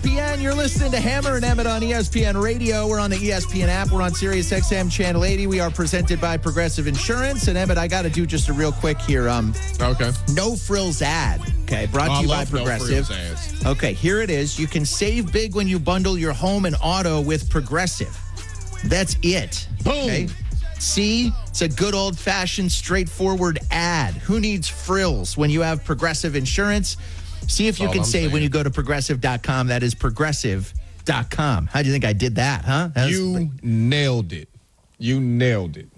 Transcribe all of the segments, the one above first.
ESPN. You're listening to Hammer and Emmett on ESPN Radio. We're on the ESPN app. We're on Sirius XM Channel 80. We are presented by Progressive Insurance. And Emmett, I got to do just a real quick here. Okay. No frills ad. Okay, brought to you by Progressive. No frills ads. Okay, here it is. You can save big when you bundle your home and auto with Progressive. That's it. Boom. Okay. See, it's a good old-fashioned, straightforward ad. Who needs frills when you have Progressive Insurance? See if you can save when you go to Progressive.com. That is Progressive.com. How do you think I did that, huh? You nailed it. You nailed it.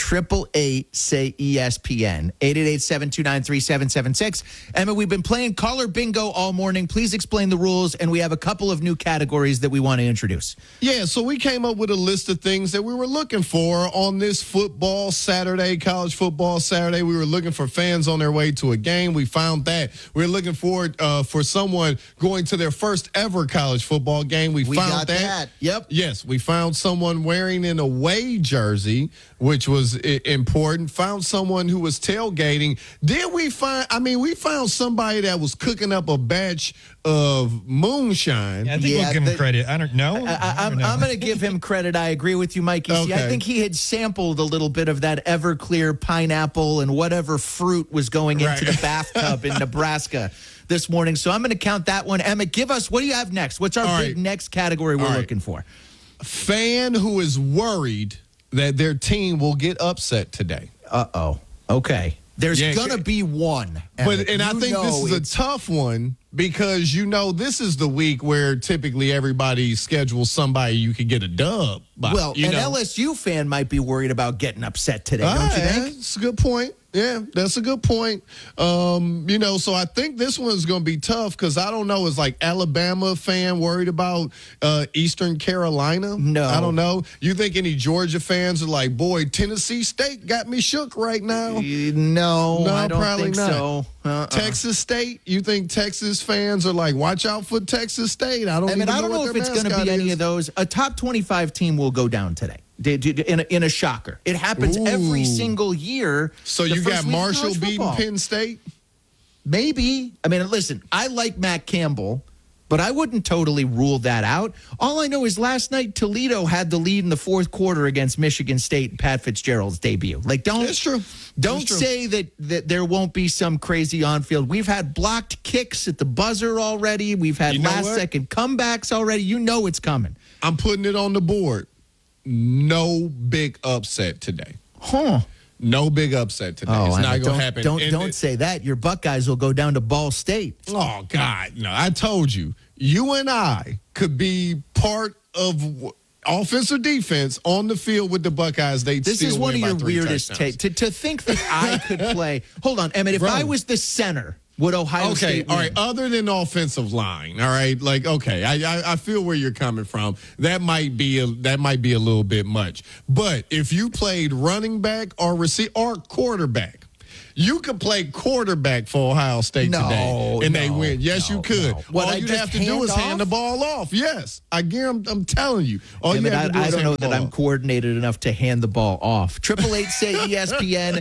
888-SAY-ESPN. 888-729-3776. Emma, we've been playing caller bingo all morning. Please explain the rules, and we have a couple of new categories that we want to introduce. Yeah, so we came up with a list of things that we were looking for on this football Saturday, college football Saturday. We were looking for fans on their way to a game. We found that. We were looking forward for someone going to their first ever college football game. We found got that. Yep. Yes, we found someone wearing an away jersey, which was important. Found someone who was tailgating. Did we find, we found somebody that was cooking up a batch of moonshine. Yeah, I think we'll give him credit. I don't know. I'm going to give him credit. I agree with you, Mikey. See, I think he had sampled a little bit of that Everclear pineapple and whatever fruit was going into the bathtub in Nebraska this morning. So I'm going to count that one. Emma, give us, what do you have next? What's our big next category we're looking for? Fan who is worried that their team will get upset today. Uh-oh. Okay. There's going to be one. But I think this is a tough one because, this is the week where typically everybody schedules somebody you could get a dub by. Well, an LSU fan might be worried about getting upset today, don't you think? That's a good point. Yeah, that's a good point. So I think this one's going to be tough because I don't know. Is like Alabama fan worried about Eastern Carolina? No. I don't know. You think any Georgia fans are like, boy, Tennessee State got me shook right now? No, I don't probably think not. so. Texas State? You think Texas fans are like, watch out for Texas State? I don't know if it's going to be any of those. A top 25 team will go down today. In a shocker. It happens every single year. So you got Marshall beating Penn State? Maybe. Listen, I like Matt Campbell, but I wouldn't totally rule that out. All I know is last night Toledo had the lead in the fourth quarter against Michigan State in Pat Fitzgerald's debut. That's true. Don't say that there won't be some crazy on-field. We've had blocked kicks at the buzzer already. We've had last-second comebacks already. You know it's coming. I'm putting it on the board. No big upset today. Huh. No big upset today. It's not going to happen. Don't say that. Your Buckeyes will go down to Ball State. Oh, God. No, I told you. You and I could be part of offense or defense on the field with the Buckeyes. This is one of your weirdest takes. To think that I could play. Hold on, Emmett. If I was the center, would Ohio State win? All right, other than offensive line, all right, I feel where you're coming from. That might be a little bit much. But if you played running back or receiver or quarterback, you could play quarterback for Ohio State today, and they win. Yes, you could. What all you have to do is hand the ball off. Yes, I guarantee. I'm telling you. All you have to do is I don't know that I'm coordinated enough to hand the ball off. 888-SAY-ESPN,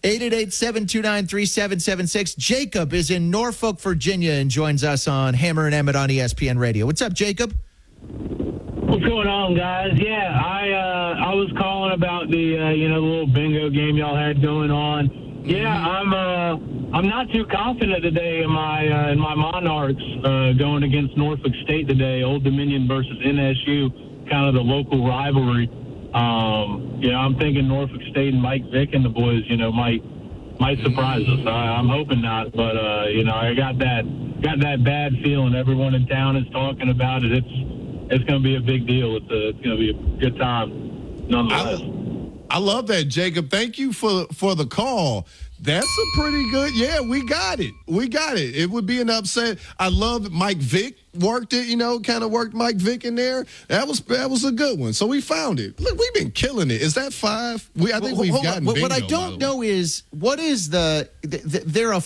888-729-3776. Jacob is in Norfolk, Virginia, and joins us on Hammer and Emmett on ESPN Radio. What's up, Jacob? What's going on, guys? Yeah, I was calling about the little bingo game y'all had going on. Yeah, I'm not too confident today in my Monarchs going against Norfolk State today. Old Dominion versus NSU, kind of the local rivalry. I'm thinking Norfolk State and Mike Vick and the boys, might surprise us. I'm hoping not, but I got that bad feeling. Everyone in town is talking about it. It's going to be a big deal. It's going to be a good time, nonetheless. I love that, Jacob. Thank you for the call. That's a pretty good. Yeah, we got it. It would be an upset. I love Mike Vick worked it. Kind of worked Mike Vick in there. That was a good one. So we found it. Look, we've been killing it. Is that 5? I think we've gotten bingo. What I don't know is what is they're a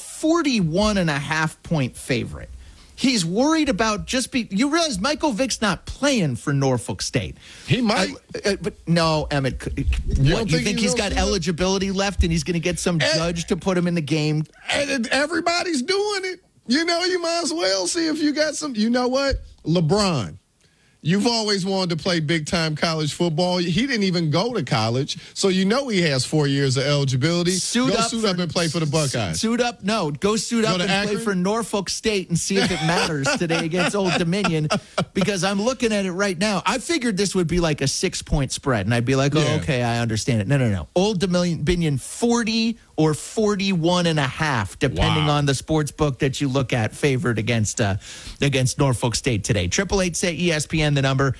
41.5 point favorite. He's worried about you realize Michael Vick's not playing for Norfolk State. He might. But no, Emmett. You think he's got eligibility left and he's going to get some judge to put him in the game? And everybody's doing it. You might as well see if you got some. You know what? LeBron. You've always wanted to play big-time college football. He didn't even go to college, so you know he has 4 years of eligibility. Suit up and play for the Buckeyes. Suit up? No. Go suit up and play for Norfolk State and see if it matters today against Old Dominion, because I'm looking at it right now. I figured this would be like a 6-point spread, and I'd be like, okay, I understand it. No. Old Dominion 40 or 41.5, depending on the sports book that you look at, favored against Norfolk State today. 888-SAY-ESPN, the number,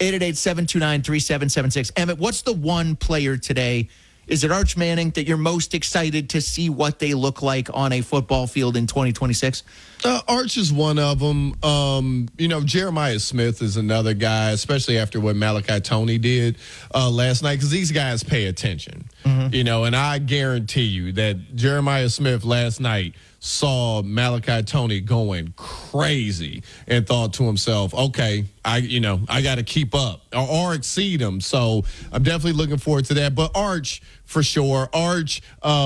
888-729-3776. Emmett, what's the one player today? Is it Arch Manning that you're most excited to see what they look like on a football field in 2026? Arch is one of them. Jeremiah Smith is another guy, especially after what Malachi Toney did last night, because these guys pay attention. Mm-hmm. And I guarantee you that Jeremiah Smith last night saw Malachi Toney going crazy and thought to himself, okay, I got to keep up or exceed him. So I'm definitely looking forward to that. But Arch, for sure. Arch,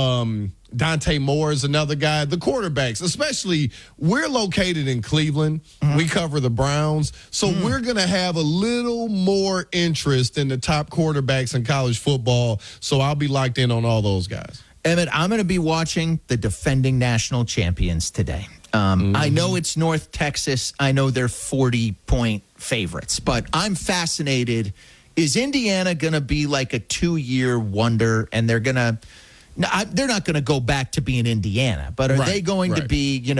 Dante Moore is another guy. The quarterbacks, especially, we're located in Cleveland. Mm-hmm. We cover the Browns. So we're going to have a little more interest in the top quarterbacks in college football. So I'll be locked in on all those guys. Emmett, I'm going to be watching the defending national champions today. I know it's North Texas. I know they're 40-point favorites, but I'm fascinated. Is Indiana going to be like a 2-year wonder, and they're not going to go back to being Indiana, but are they going to be,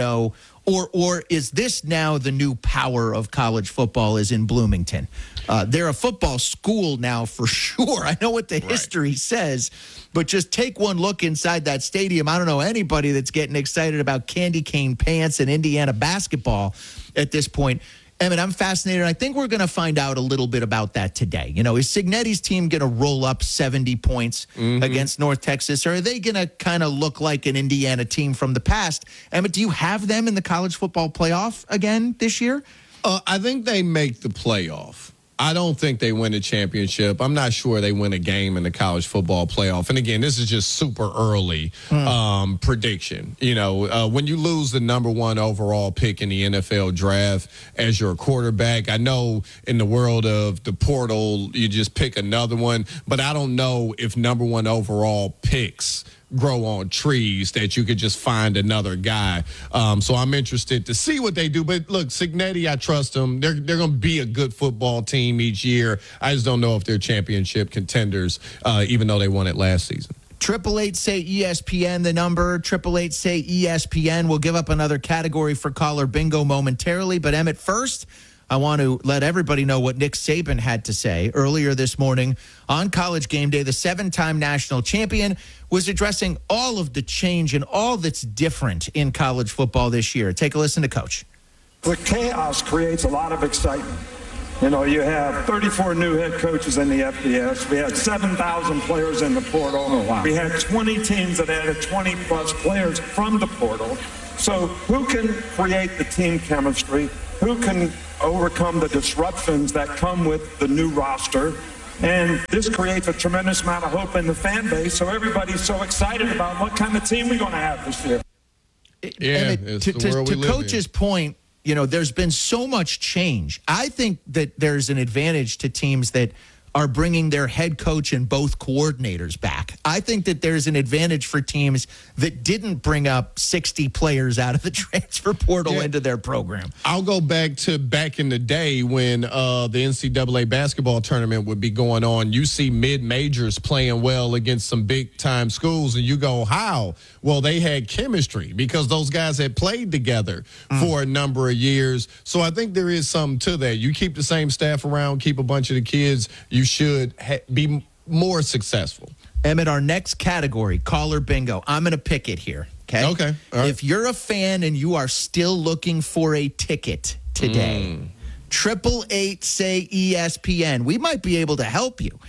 or is this now the new power of college football is in Bloomington? They're a football school now for sure. I know what the history says, but just take one look inside that stadium. I don't know anybody that's getting excited about candy cane pants and Indiana basketball at this point. Emmett, I'm fascinated. I think we're going to find out a little bit about that today. Is Cignetti's team going to roll up 70 points against North Texas, or are they going to kind of look like an Indiana team from the past? Emmett, do you have them in the college football playoff again this year? I think they make the playoff. I don't think they win a championship. I'm not sure they win a game in the college football playoff. And again, this is just super early prediction. When you lose the number 1 overall pick in the NFL draft as your quarterback, I know in the world of the portal, you just pick another one. But I don't know if number 1 overall picks grow on trees that you could just find another guy. So I'm interested to see what they do. But look, Cignetti, I trust them. They're going to be a good football team each year. I just don't know if they're championship contenders, even though they won it last season. 888-SAY-ESPN, the number, 888-SAY-ESPN. We'll give up another category for caller bingo momentarily. But Emmett, first, I want to let everybody know what Nick Saban had to say earlier this morning on College Game Day. The 7-time national champion was addressing all of the change and all that's different in college football this year. Take a listen to Coach. The chaos creates a lot of excitement. You have 34 new head coaches in the FBS. We had 7,000 players in the portal. Oh, wow. We had 20 teams that added 20-plus players from the portal. So who can create the team chemistry? Who can overcome the disruptions that come with the new roster? And this creates a tremendous amount of hope in the fan base. So everybody's so excited about what kind of team we're going to have this year. Yeah, to Coach's point, there's been so much change. I think that there's an advantage to teams that are bringing their head coach and both coordinators back. I think that there's an advantage for teams that didn't bring up 60 players out of the transfer portal into their program. I'll go back in the day when the NCAA basketball tournament would be going on. You see mid-majors playing well against some big-time schools, and you go, how? Well, they had chemistry because those guys had played together for a number of years. So I think there is something to that. You keep the same staff around, keep a bunch of the kids, you should be more successful. Emmett, our next category, caller bingo. I'm going to pick it here, okay? Okay. All right. If you're a fan and you are still looking for a ticket today, 888-SAY-ESPN. We might be able to help you.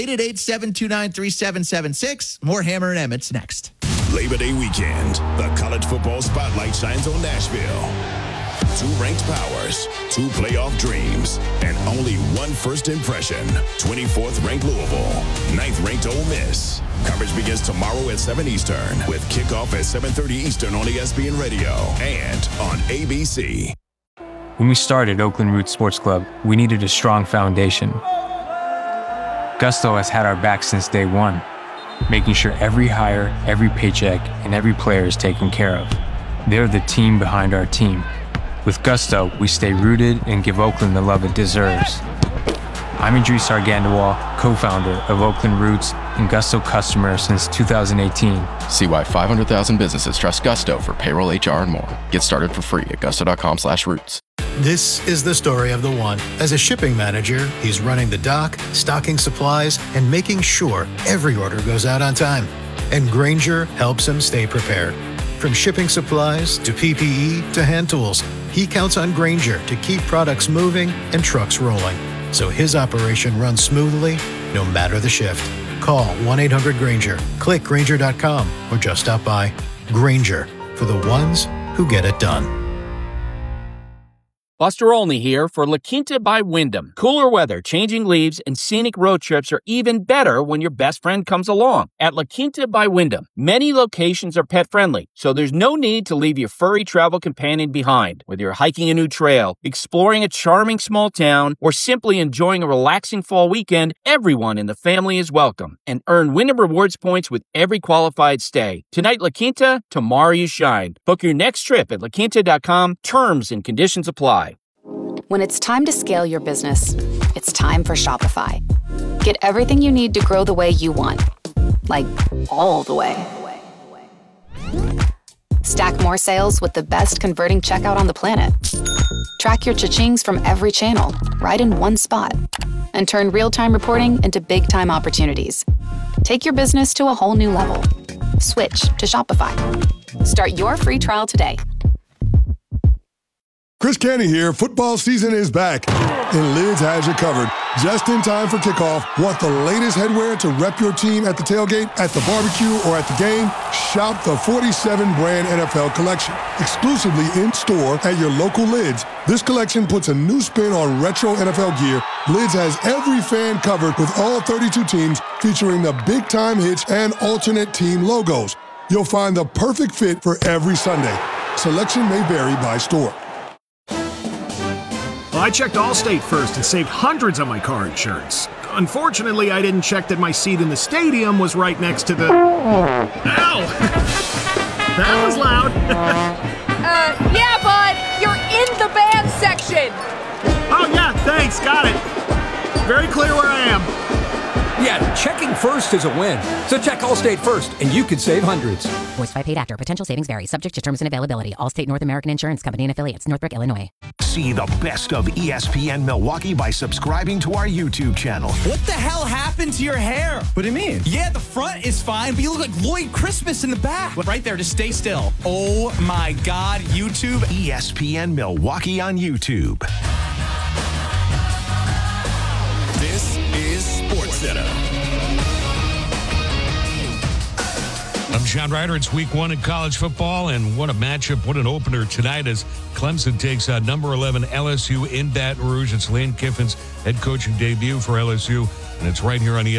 888-729-3776. More Hammer and Emmett's next. Labor Day weekend, the college football spotlight shines on Nashville. 2 ranked powers, 2 playoff dreams, and only 1 first impression. 24th ranked Louisville, 9th ranked Ole Miss. Coverage begins tomorrow at 7 Eastern with kickoff at 7:30 Eastern on ESPN Radio and on ABC. When we started Oakland Roots Sports Club, we needed a strong foundation. Gusto has had our back since day one, making sure every hire, every paycheck, and every player is taken care of. They're the team behind our team. With Gusto, we stay rooted and give Oakland the love it deserves. I'm Idris Argandawal, co-founder of Oakland Roots and Gusto customer since 2018. See why 500,000 businesses trust Gusto for payroll, HR, and more. Get started for free at gusto.com/roots. This is the story of the one. As a shipping manager, he's running the dock, stocking supplies, and making sure every order goes out on time. And Grainger helps him stay prepared. From shipping supplies to PPE to hand tools, he counts on Grainger to keep products moving and trucks rolling, so his operation runs smoothly no matter the shift. Call 1-800-GRAINGER, click Grainger.com, or just stop by. Grainger, for the ones who get it done. Buster Olney here for La Quinta by Wyndham. Cooler weather, changing leaves, and scenic road trips are even better when your best friend comes along. At La Quinta by Wyndham, many locations are pet-friendly, so there's no need to leave your furry travel companion behind. Whether you're hiking a new trail, exploring a charming small town, or simply enjoying a relaxing fall weekend, everyone in the family is welcome. And earn Wyndham Rewards points with every qualified stay. Tonight, La Quinta, tomorrow you shine. Book your next trip at laquinta.com. Terms and conditions apply. When it's time to scale your business, it's time for Shopify. Get everything you need to grow the way you want. Like, all the way. Stack more sales with the best converting checkout on the planet. Track your cha-chings from every channel, right in one spot. And turn real-time reporting into big-time opportunities. Take your business to a whole new level. Switch to Shopify. Start your free trial today. Chris Canty here. Football season is back, and Lids has you covered. Just in time for kickoff. Want the latest headwear to rep your team at the tailgate, at the barbecue, or at the game? Shop the 47 brand NFL collection. Exclusively in-store at your local Lids. This collection puts a new spin on retro NFL gear. Lids has every fan covered with all 32 teams, featuring the big-time hits and alternate team logos. You'll find the perfect fit for every Sunday. Selection may vary by store. Well, I checked Allstate first and saved hundreds on my car insurance. Unfortunately, I didn't check that my seat in the stadium was right next to the... Ow! That was loud. Yeah, bud! You're in the band section! Oh, yeah, thanks, got it. Very clear where I am. Yeah, checking first is a win. So check Allstate first, and you could save hundreds. Voiced by paid actor. Potential savings vary. Subject to terms and availability. Allstate North American Insurance Company and affiliates. Northbrook, Illinois. See the best of ESPN Milwaukee by subscribing to our YouTube channel. What the hell happened to your hair? What do you mean? Yeah, the front is fine, but you look like Lloyd Christmas in the back. Right there, just stay still. Oh my God, YouTube. ESPN Milwaukee on YouTube. This is SportsCenter. I'm Sean Ryder. It's week one in college football, and what a matchup, what an opener tonight as Clemson takes on number 11 LSU in Baton Rouge. It's Lane Kiffin's head coaching debut for LSU, and it's right here on ESPN.